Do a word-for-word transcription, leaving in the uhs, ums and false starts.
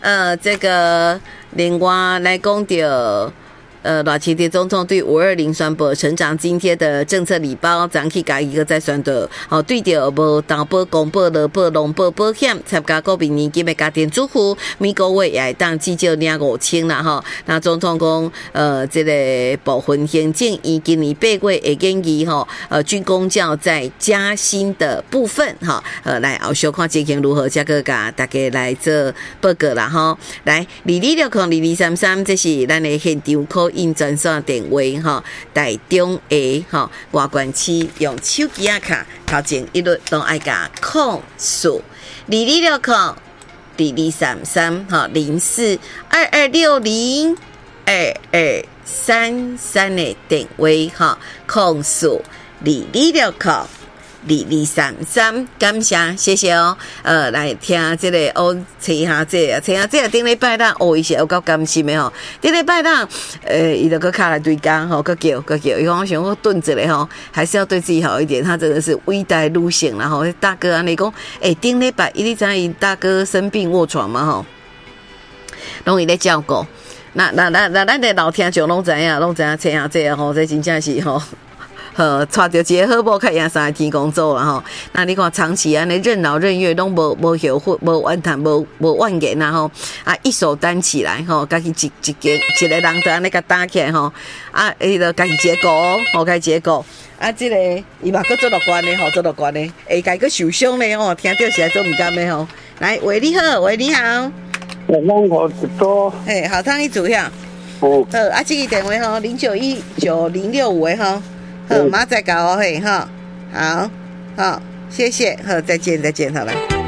呃，这个另外来讲到。呃，赖清德总统对五二零宣布成长津贴的政策礼包，咱去加一个再宣导。哦，对着无投保、公保、劳保、农保保险参加国民年金的家庭主妇，每个月也会当至少领五千啦吼。那总统讲，呃，这个部分行政以今年八月会建议吼，呃，军公教在加薪的部分哈，呃，来后续看情形如何，再个甲大家来做报告啦吼。来，二二六空二二三三，这是咱的现场call in专线电话吼，台中的吼外关区用手机啊卡，头前一律都爱甲控诉二二六空二二三三吼零四二二六零二二三三的电话吼，控诉二二六空。二二三三，感谢，谢谢哦。呃，来听这个哦，听下这个，听下这个顶礼拜咱学一些有够甘心的吼。顶礼拜咱，呃，伊就搁卡来对讲吼，搁叫搁叫，伊讲我想我顿着咧吼，还是要对自己好一点。他真的是伟大路线啦吼。大哥安尼讲，诶，顶礼拜伊你知影大哥生病卧床嘛吼，拢伊咧照顾。那那那那咱的老听众拢知影，拢知影听下这个吼，这真正是吼。呃，带着一个好某较赢三个天公做啦吼。那你看长期安尼任劳任怨，拢无无后悔，无怨叹，无无怨言啦吼。啊，一手担起来吼，家己一一个一个人就安尼甲担起来吼。啊，伊就家己结果，吼，家己结果。啊，这个伊嘛搁做乐观的吼，做乐观的，会家己受伤的吼，听到是来做毋甘的吼。来，喂你好，喂你好。 我帮我一多。 嘿，好，汤一组呀。 哦。 好，啊，这个电话吼，零九一九零六五的吼。好，马仔搞哦，嘿，哈，好，好，谢谢，好，再见，再见，好了。